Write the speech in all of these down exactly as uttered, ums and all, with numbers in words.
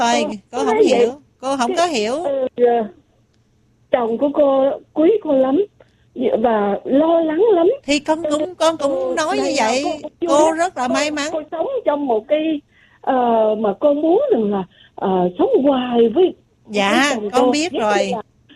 Thôi cô, cô không hiểu vậy? Cô không có hiểu. Ừ, chồng của cô quý cô lắm và lo lắng lắm. Thì con cũng con cũng nói như vậy. Cô, cô rất là cô, may mắn. Cô sống trong một cái uh, mà cô muốn rằng là uh, sống hoài với. Dạ với chồng con cô. biết Nhất rồi.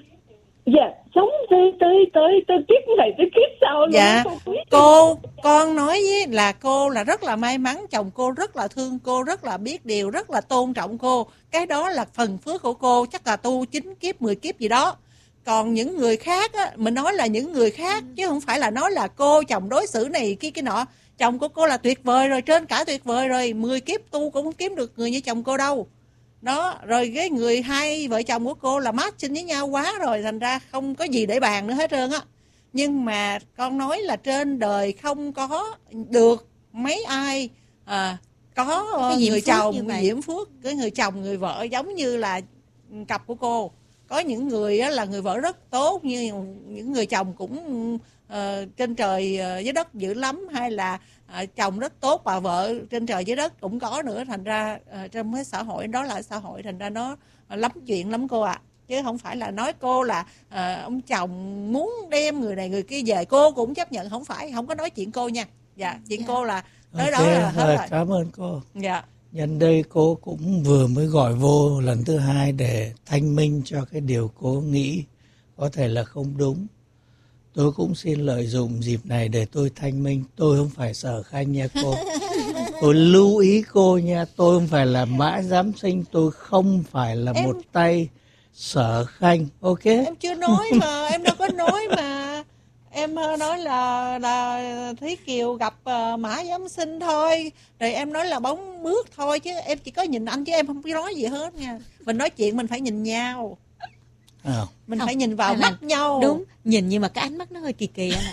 Dạ sống tới tới tới tới kiếp này tới kiếp sau. Dạ luôn. Cô con nói với là cô là rất là may mắn, chồng cô rất là thương cô, rất là biết điều, rất là tôn trọng cô. Cái đó là phần phước của cô, chắc là tu chín kiếp mười kiếp gì đó. Còn những người khác á, mình nói là những người khác chứ không phải là nói là cô chồng đối xử này kia cái nọ. Chồng của cô là tuyệt vời rồi, trên cả tuyệt vời rồi, mười kiếp tu cũng không kiếm được người như chồng cô đâu. Đó, rồi cái người hai vợ chồng của cô là matching với nhau quá rồi, thành ra không có gì để bàn nữa hết trơn á. Nhưng mà con nói là trên đời không có được mấy ai à, có người chồng diễm phước, cái người chồng người vợ giống như là cặp của cô. Có những người á, là người vợ rất tốt, như những người chồng cũng uh, trên trời uh, dưới đất dữ lắm, hay là uh, chồng rất tốt và vợ trên trời dưới đất cũng có nữa. Thành ra uh, trong cái xã hội đó là xã hội, thành ra nó uh, lắm chuyện lắm cô ạ. À. Chứ không phải là nói cô là uh, ông chồng muốn đem người này người kia về, cô cũng chấp nhận, không phải, không có nói chuyện cô nha. Dạ, chuyện yeah. cô là tới okay, đó là hết rồi. Cảm ơn cô. Dạ. Nhân đây cô cũng vừa mới gọi vô lần thứ hai để thanh minh cho cái điều cô nghĩ có thể là không đúng. Tôi cũng xin lợi dụng dịp này để tôi thanh minh. Tôi không phải Sở Khanh nha cô. Tôi lưu ý cô nha. Tôi không phải là Mã Giám Sinh. Tôi không phải là em... một tay Sở Khanh. Ok? Em chưa nói mà. Em đâu có nói mà. Em nói là là Thúy Kiều gặp uh, Mã Giám Sinh thôi. Rồi em nói là bóng mướt thôi. Chứ em chỉ có nhìn anh chứ em không biết nói gì hết nha. Mình nói chuyện mình phải nhìn nhau. À. Mình không, phải nhìn vào mắt là, nhau. Đúng, nhìn nhưng mà cái ánh mắt nó hơi kỳ kỳ anh ạ.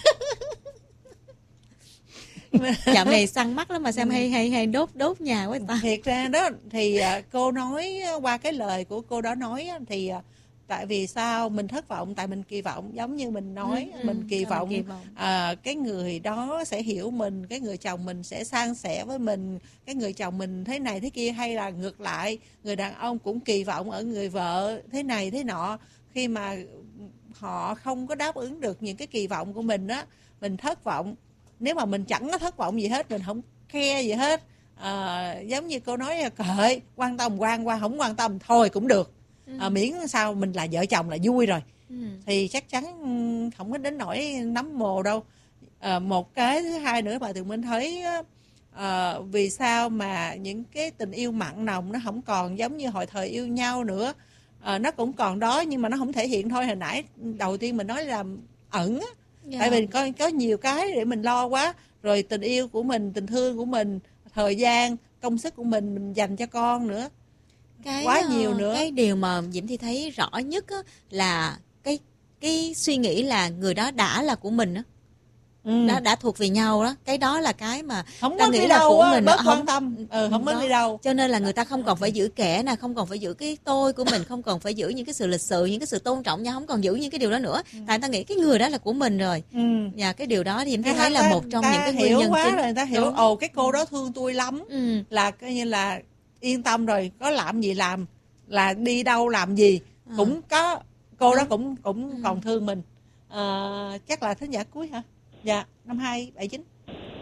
Dạo này săn mắt lắm mà xem hay hay hay đốt đốt nhà quá ta. Thiệt ra đó thì uh, cô nói qua cái lời của cô đó nói thì uh, tại vì sao mình thất vọng, tại mình kỳ vọng, giống như mình nói ừ, mình kỳ vọng, kỳ vọng. À, cái người đó sẽ hiểu mình, cái người chồng mình sẽ san sẻ với mình, cái người chồng mình thế này thế kia, hay là ngược lại người đàn ông cũng kỳ vọng ở người vợ thế này thế nọ. Khi mà họ không có đáp ứng được những cái kỳ vọng của mình á, mình thất vọng. Nếu mà mình chẳng có thất vọng gì hết, mình không khe gì hết, à, giống như cô nói kệ, quan tâm quan qua, không quan tâm thôi cũng được. À, miễn sao mình là vợ chồng là vui rồi ừ. Thì chắc chắn không có đến nỗi nấm mồ đâu. À, một cái thứ hai nữa bà Tường Minh thấy à, vì sao mà những cái tình yêu mặn nồng nó không còn giống như hồi thời yêu nhau nữa. À, nó cũng còn đó nhưng mà nó không thể hiện thôi. Hồi nãy đầu tiên mình nói là ẩn á, yeah. Tại vì có, có nhiều cái để mình lo quá. Rồi tình yêu của mình, tình thương của mình, thời gian, công sức của mình mình dành cho con nữa, cái, quá nhiều nữa. Cái điều mà Diễm Thi thấy rõ nhất á, là cái cái suy nghĩ là người đó đã là của mình á, ừ. đã đã thuộc về nhau đó. Cái đó là cái mà không ta có nghĩ đi là đâu của á, mình bớt không quan tâm, ừ, không có đi đâu. Cho nên là người ta không còn phải giữ kẻ nè, không còn phải giữ cái tôi của mình, không còn phải giữ những cái sự lịch sự, những cái sự tôn trọng nhau, không còn giữ những cái điều đó nữa. Ừ. Tại ta nghĩ cái người đó là của mình rồi. Ừ. Và cái điều đó thì em thấy, thấy là một trong những cái nguyên nhân quá chính. Rồi người ta hiểu, ồ cái cô đó thương tôi lắm, ừ. là coi như là yên tâm rồi, có làm gì làm, là đi đâu làm gì à. Cũng có cô đó cũng cũng ừ. còn thương mình. À, chắc là thính giả cuối hả? Dạ, năm hai bảy chín.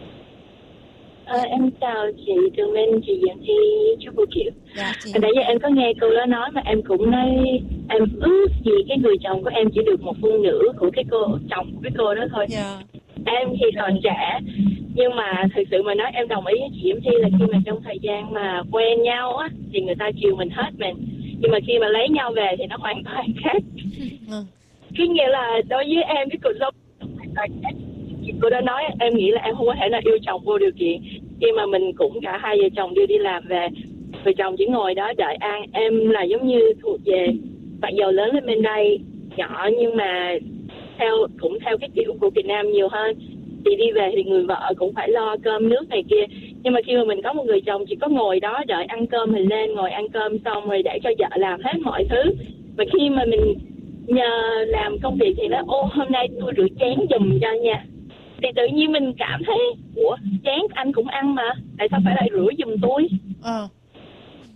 À, em chào chị Tường Minh, chị Diễm Thi, chú cô Kiều. Dạ, chị. Nãy giờ em có nghe câu đó nói mà em cũng nói em ước gì cái người chồng của em chỉ được một phân nửa của cái cô chồng của cái cô đó thôi. Dạ. Em thì còn trẻ, nhưng mà thực sự mà nói em đồng ý với chị Diễm Thi là khi mà trong thời gian mà quen nhau á thì người ta chiều mình hết mình, nhưng mà khi mà lấy nhau về thì nó hoàn toàn khác. Ừ. Cái nghĩa là đối với em cái cuộc sống hoàn toàn khác. Cô đã nói em nghĩ là em không có thể nào yêu chồng vô điều kiện khi mà mình cũng cả hai vợ chồng đều đi làm về, vợ chồng chỉ ngồi đó đợi ăn. Em là giống như thuộc về bạn giàu lớn lên bên đây nhỏ, nhưng mà theo cũng theo cái kiểu của Việt Nam nhiều hơn, thì đi về thì người vợ cũng phải lo cơm nước này kia, nhưng mà khi mà mình có một người chồng chỉ có ngồi đó đợi ăn cơm mình lên, ngồi ăn cơm xong rồi để cho vợ làm hết mọi thứ. Và khi mà mình nhờ làm công việc thì nó ô hôm nay tôi rửa chén giùm cho nha, thì tự nhiên mình cảm thấy ủa chén anh cũng ăn mà, tại sao phải lại rửa giùm tôi? Ờ.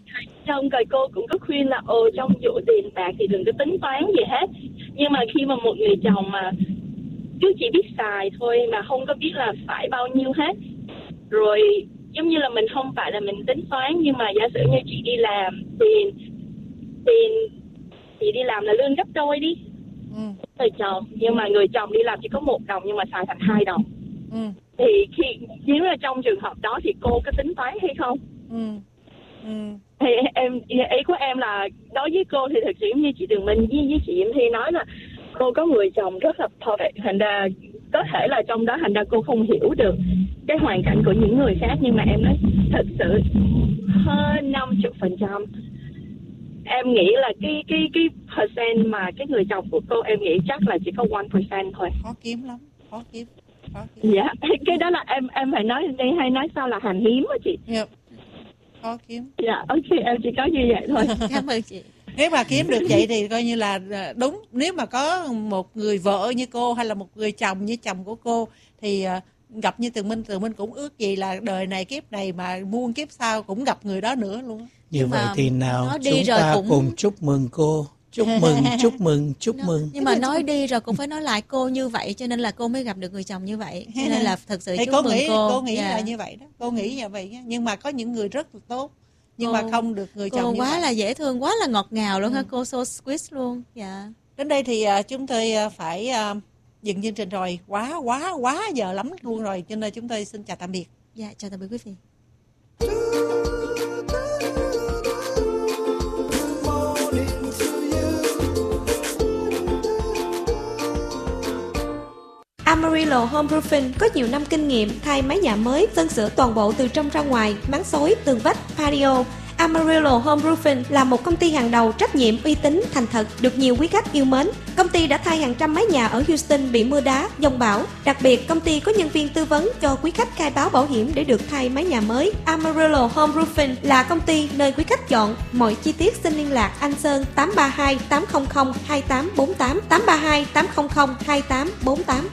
trong rồi cô cũng có khuyên là ồ trong vụ tiền bạc thì đừng có tính toán gì hết. Nhưng mà khi mà một người chồng mà cứ chỉ biết xài thôi mà không có biết là phải bao nhiêu hết, rồi giống như là mình không phải là mình tính toán, nhưng mà giả sử như chị đi làm tiền tiền chị đi làm là lương gấp đôi đi, ừ. người chồng, nhưng mà người chồng đi làm chỉ có một đồng nhưng mà xài thành hai đồng, ừ. thì khi nếu là trong trường hợp đó thì cô có tính toán hay không? Ừ. Ừ. Thì em ý của em là đối với cô thì thực sự như chị Tường Minh với với chị Diễm Thi nói là cô có người chồng rất là perfect, thành ra có thể là trong đó thành ra cô không hiểu được cái hoàn cảnh của những người khác, nhưng mà em nói thật sự hơn năm mươi phần trăm em nghĩ là cái cái cái percent mà cái người chồng của cô em nghĩ chắc là chỉ có một phần trăm thôi. Khó kiếm lắm, khó kiếm. Khó kiếm. Dạ, cái đó là em em phải nói đây hay nói sao là hàng hiếm á chị. Dạ. Khó kiếm. Dạ, ok, em chỉ có như vậy thôi. Cảm ơn chị. Nếu mà kiếm được vậy thì coi như là đúng. Nếu mà có một người vợ như cô hay là một người chồng như chồng của cô thì gặp như Tường Minh, Tường Minh cũng ước gì là đời này kiếp này mà muôn kiếp sau cũng gặp người đó nữa luôn. Như nhưng vậy thì nào đi chúng rồi ta cũng... cùng chúc mừng cô. Chúc mừng, chúc mừng, chúc mừng. Nhưng mà nói đi rồi cũng phải nói lại cô như vậy, cho nên là cô mới gặp được người chồng như vậy. Cho nên là thật sự thì chúc cô mừng nghĩ, cô. Cô nghĩ yeah. là như vậy đó. Cô nghĩ như vậy. Nhưng mà có những người rất là tốt, nhưng cô, mà không được người cô chồng như quá vậy. là dễ thương, quá là ngọt ngào luôn ừ. ha. Cô so sweet luôn. Dạ. Đến đây thì uh, chúng tôi uh, phải uh, dừng chương trình rồi. Quá, quá, quá giờ lắm luôn rồi. Cho nên chúng tôi xin chào tạm biệt. Dạ, chào tạm biệt quý vị. Amarillo Home Roofing có nhiều năm kinh nghiệm thay mái nhà mới, sơn sửa toàn bộ từ trong ra ngoài, máng xối, tường vách, patio. Amarillo Home Roofing là một công ty hàng đầu, trách nhiệm, uy tín, thành thật, được nhiều quý khách yêu mến. Công ty đã thay hàng trăm mái nhà ở Houston bị mưa đá, dông bão. Đặc biệt, công ty có nhân viên tư vấn cho quý khách khai báo bảo hiểm để được thay mái nhà mới. Amarillo Home Roofing là công ty nơi quý khách chọn. Mọi chi tiết xin liên lạc anh Sơn tám ba hai tám không không hai tám bốn tám, tám ba hai tám không không hai tám bốn tám.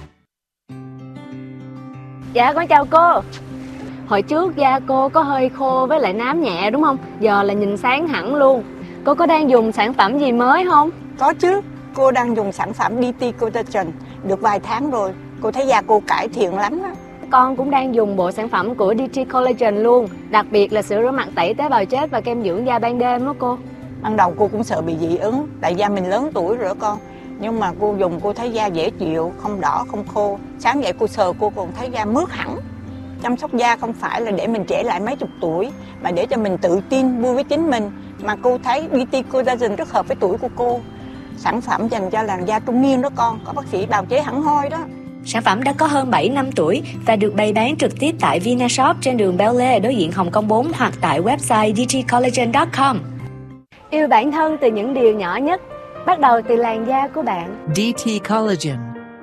Dạ con chào cô. Hồi trước da cô có hơi khô với lại nám nhẹ đúng không? Giờ là nhìn sáng hẳn luôn. Cô có đang dùng sản phẩm gì mới không? Có chứ, cô đang dùng sản phẩm đê tê Collagen được vài tháng rồi. Cô thấy da cô cải thiện lắm á. Con cũng đang dùng bộ sản phẩm của đê tê Collagen luôn. Đặc biệt là sữa rửa mặt tẩy tế bào chết và kem dưỡng da ban đêm đó cô. Ban đầu cô cũng sợ bị dị ứng, tại da mình lớn tuổi rồi đó con. Nhưng mà cô dùng cô thấy da dễ chịu, không đỏ, không khô. Sáng dậy cô sờ cô còn thấy da mướt hẳn. Chăm sóc da không phải là để mình trẻ lại mấy chục tuổi, mà để cho mình tự tin, vui với chính mình. Mà cô thấy đê tê Collagen rất hợp với tuổi của cô. Sản phẩm dành cho làn da trung niên đó con, có bác sĩ bào chế hẳn hoi đó. Sản phẩm đã có hơn bảy năm tuổi và được bày bán trực tiếp tại Vinashop trên đường Bel Air đối diện Hồng Kông bốn hoặc tại website d t collagen chấm com. Yêu bản thân từ những điều nhỏ nhất, bắt đầu từ làn da của bạn. đê tê Collagen.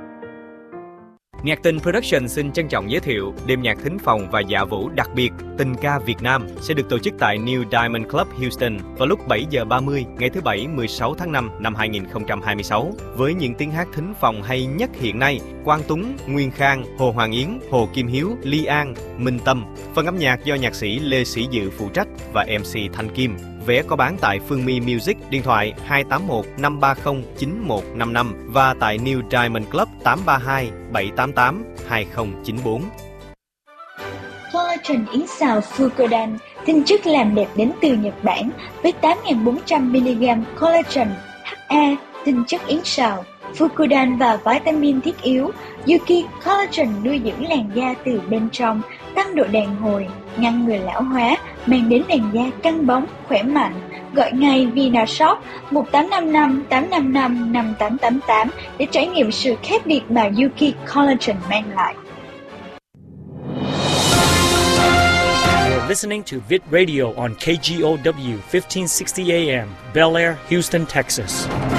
Nhạc Tình Production xin trân trọng giới thiệu đêm nhạc thính phòng và dạ vũ đặc biệt Tình ca Việt Nam sẽ được tổ chức tại New Diamond Club Houston vào lúc bảy giờ ba mươi ngày thứ Bảy mười sáu tháng năm năm hai nghìn không trăm hai mươi sáu với những tiếng hát thính phòng hay nhất hiện nay: Quang Túng, Nguyên Khang, Hồ Hoàng Yến, Hồ Kim Hiếu, Ly An, Minh Tâm. Phần âm nhạc do nhạc sĩ Lê Sĩ Dự phụ trách và em xê Thanh Kim. Vé có bán tại Phương My Music, điện thoại hai tám một năm ba không chín một năm năm và tại New Diamond Club tám ba hai bảy tám tám hai không chín bốn. Collagen yến xào Fukodan, tinh chất làm đẹp đến từ Nhật Bản với tám nghìn bốn trăm mi-li-gam collagen, hát a, tinh chất yến xào, Fukodan và vitamin thiết yếu. Yuki Collagen nuôi dưỡng làn da từ bên trong, tăng độ đàn hồi, ngăn ngừa lão hóa, mang đến làn da căng bóng, khỏe mạnh. Gọi ngay Vinashop một tám năm năm tám năm năm năm tám tám tám để trải nghiệm sự khác biệt mà Yuki Collagen mang lại. You're listening to Vit Radio on K G O W fifteen sixty A M, Bel Air, Houston, Texas.